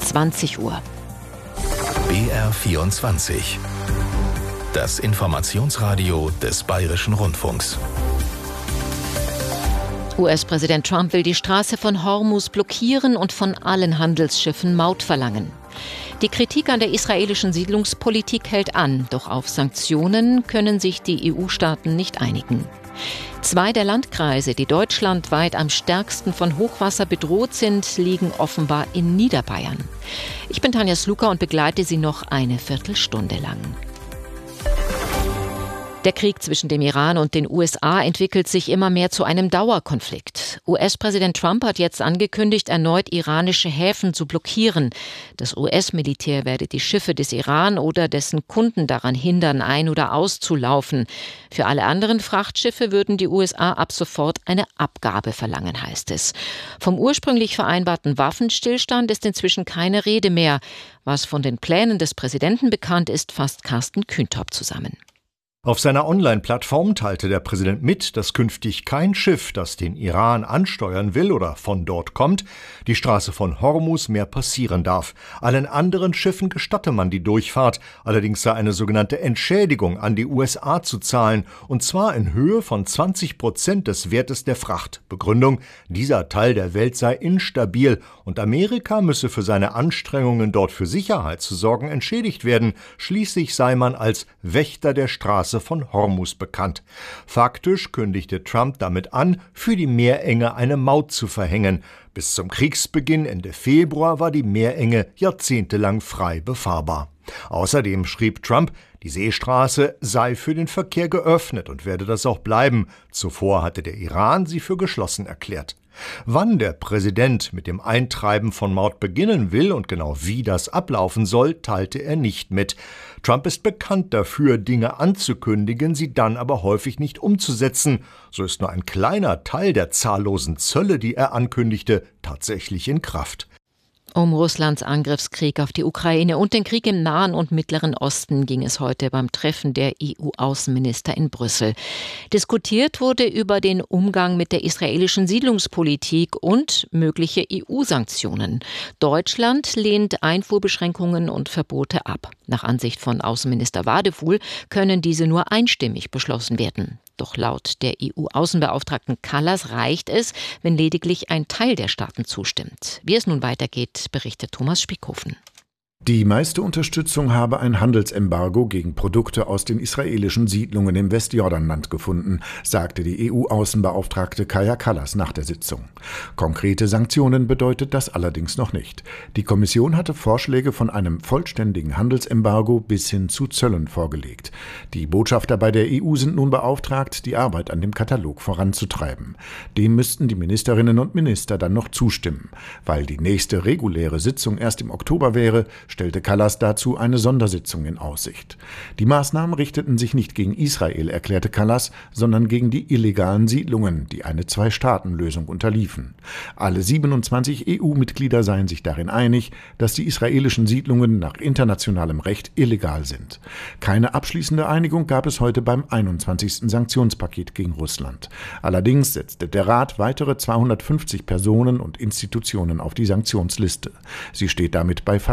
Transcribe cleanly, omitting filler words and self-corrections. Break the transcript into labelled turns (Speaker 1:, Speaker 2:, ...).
Speaker 1: 20 Uhr.
Speaker 2: BR24. Das Informationsradio des Bayerischen Rundfunks.
Speaker 1: US-Präsident Trump will die Straße von Hormuz blockieren und von allen Handelsschiffen Maut verlangen. Die Kritik an der israelischen Siedlungspolitik hält an, doch auf Sanktionen können sich die EU-Staaten nicht einigen. 2 der Landkreise, die deutschlandweit am stärksten von Hochwasser bedroht sind, liegen offenbar in Niederbayern. Ich bin Tanja Sluka und begleite Sie noch eine Viertelstunde lang. Der Krieg zwischen dem Iran und den USA entwickelt sich immer mehr zu einem Dauerkonflikt. US-Präsident Trump hat jetzt angekündigt, erneut iranische Häfen zu blockieren. Das US-Militär werde die Schiffe des Iran oder dessen Kunden daran hindern, ein- oder auszulaufen. Für alle anderen Frachtschiffe würden die USA ab sofort eine Abgabe verlangen, heißt es. Vom ursprünglich vereinbarten Waffenstillstand ist inzwischen keine Rede mehr. Was von den Plänen des Präsidenten bekannt ist, fasst Carsten Kühntop zusammen.
Speaker 3: Auf seiner Online-Plattform teilte der Präsident mit, dass künftig kein Schiff, das den Iran ansteuern will oder von dort kommt, die Straße von Hormuz mehr passieren darf. Allen anderen Schiffen gestatte man die Durchfahrt, allerdings sei eine sogenannte Entschädigung an die USA zu zahlen, und zwar in Höhe von 20% des Wertes der Fracht. Begründung: dieser Teil der Welt sei instabil und Amerika müsse für seine Anstrengungen, dort für Sicherheit zu sorgen, entschädigt werden. Schließlich sei man als Wächter der Straße von Hormuz bekannt. Faktisch kündigte Trump damit an, für die Meerenge eine Maut zu verhängen. Bis zum Kriegsbeginn Ende Februar war die Meerenge jahrzehntelang frei befahrbar. Außerdem schrieb Trump, die Seestraße sei für den Verkehr geöffnet und werde das auch bleiben. Zuvor hatte der Iran sie für geschlossen erklärt. Wann der Präsident mit dem Eintreiben von Maut beginnen will und genau wie das ablaufen soll, teilte er nicht mit. Trump ist bekannt dafür, Dinge anzukündigen, sie dann aber häufig nicht umzusetzen. So ist nur ein kleiner Teil der zahllosen Zölle, die er ankündigte, tatsächlich in Kraft.
Speaker 1: Um Russlands Angriffskrieg auf die Ukraine und den Krieg im Nahen und Mittleren Osten ging es heute beim Treffen der EU-Außenminister in Brüssel. Diskutiert wurde über den Umgang mit der israelischen Siedlungspolitik und mögliche EU-Sanktionen. Deutschland lehnt Einfuhrbeschränkungen und Verbote ab. Nach Ansicht von Außenminister Wadefuhl können diese nur einstimmig beschlossen werden. Doch laut der EU-Außenbeauftragten Kallas reicht es, wenn lediglich ein Teil der Staaten zustimmt. Wie es nun weitergeht, berichtet Thomas Spickhofen.
Speaker 4: Die meiste Unterstützung habe ein Handelsembargo gegen Produkte aus den israelischen Siedlungen im Westjordanland gefunden, sagte die EU-Außenbeauftragte Kaja Kallas nach der Sitzung. Konkrete Sanktionen bedeutet das allerdings noch nicht. Die Kommission hatte Vorschläge von einem vollständigen Handelsembargo bis hin zu Zöllen vorgelegt. Die Botschafter bei der EU sind nun beauftragt, die Arbeit an dem Katalog voranzutreiben. Dem müssten die Ministerinnen und Minister dann noch zustimmen. Weil die nächste reguläre Sitzung erst im Oktober wäre, stellte Kallas dazu eine Sondersitzung in Aussicht. Die Maßnahmen richteten sich nicht gegen Israel, erklärte Kallas, sondern gegen die illegalen Siedlungen, die eine Zwei-Staaten-Lösung unterliefen. Alle 27 EU-Mitglieder seien sich darin einig, dass die israelischen Siedlungen nach internationalem Recht illegal sind. Keine abschließende Einigung gab es heute beim 21. Sanktionspaket gegen Russland. Allerdings setzte der Rat weitere 250 Personen und Institutionen auf die Sanktionsliste. Sie steht damit bei fast